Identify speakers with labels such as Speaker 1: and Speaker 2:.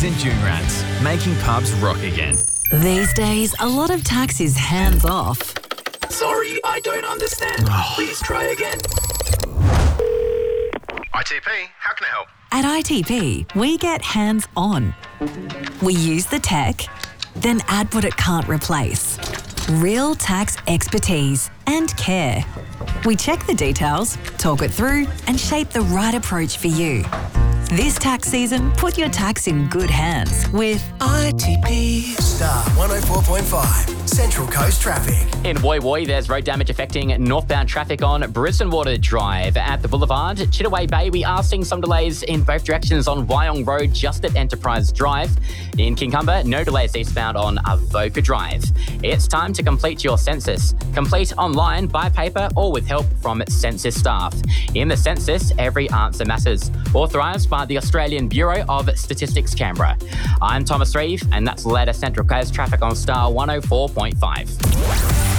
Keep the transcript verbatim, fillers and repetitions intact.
Speaker 1: taxis and dune rats, making pubs rock again.
Speaker 2: These days, a lot of tax is hands off.
Speaker 3: Sorry, I don't understand. Please try again.
Speaker 4: I T P, how can I help?
Speaker 2: At I T P, we get hands on. We use the tech, then add what it can't replace. Real tax expertise and care. We check the details, talk it through, and shape the right approach for you. This tax season, put your tax in good hands with
Speaker 5: I T P. Star one oh four point five, Central Coast Traffic.
Speaker 6: In Woi Woi, there's road damage affecting northbound traffic on Brisbane Water Drive. At the Boulevard, Chittaway Bay, we are seeing some delays in both directions on Wyong Road, just at Enterprise Drive. In Kincumber, no delays eastbound on Avoca Drive. It's time to complete your census. Complete online, by paper, or with help from census staff. In the census, every answer matters. Authorised by the Australian Bureau of Statistics, Canberra. I'm Thomas Reeve, and that's the latest Central Coast Traffic on Star one oh four point five.